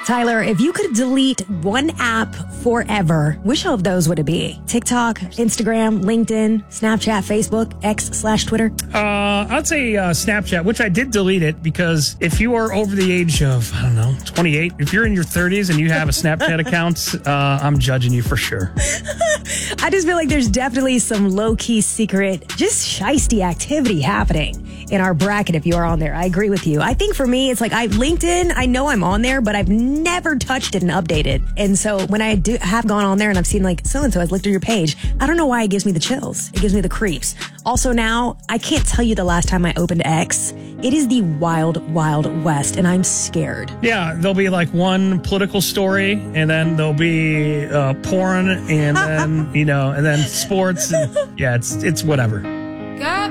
Tyler, if you could delete one app forever, which of those would it be? TikTok, Instagram, LinkedIn, Snapchat, Facebook, X/Twitter? I'd say Snapchat, which I did delete it because if you are over the age of, 28, if you're in your 30s and you have a Snapchat account, I'm judging you for sure. I just feel like there's definitely some low-key secret, just shiesty activity happening in our bracket if you are on there. I agree with you. I think for me, it's like LinkedIn, I know I'm on there, but I've never touched it and updated. And so when I have gone on there and I've seen like so-and-so has looked through your page, I don't know why it gives me the chills. It gives me the creeps. Also now, I can't tell you the last time I opened X. It is the wild, wild west, and I'm scared. Yeah, there'll be like one political story, and then there'll be porn, and then, and then sports. And, yeah, it's whatever. God